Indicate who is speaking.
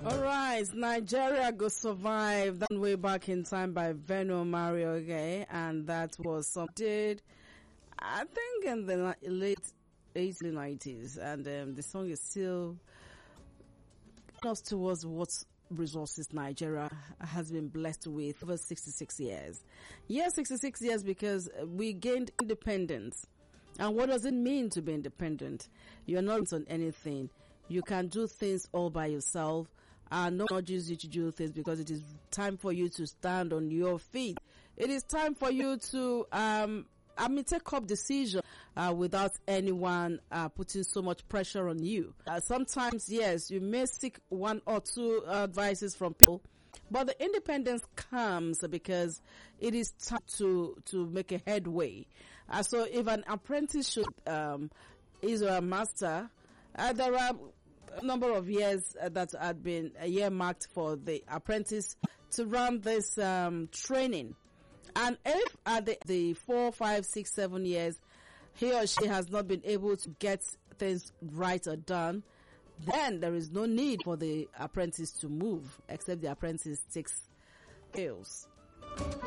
Speaker 1: All right, Nigeria go survive. That way back in time by Veno Mario, okay, and that was something I think in the late 1890s, and the song is still us towards what resources Nigeria has been blessed with over 66 years. Yes, 66 years because we gained independence. And what does it mean to be independent? You're not on anything. You can do things all by yourself. And no one urges you to do things because it is time for you to stand on your feet. It is time for you to, take up decision, without anyone, putting so much pressure on you. Sometimes, yes, you may seek one or two advices from people, but the independence comes because it is time to make a headway. So if an apprentice should, is a master, there are a number of years that had been a year marked for the apprentice to run this training. And if at the 4, 5, 6, 7 years he or she has not been able to get things right or done, then there is no need for the apprentice to move, except the apprentice takes skills.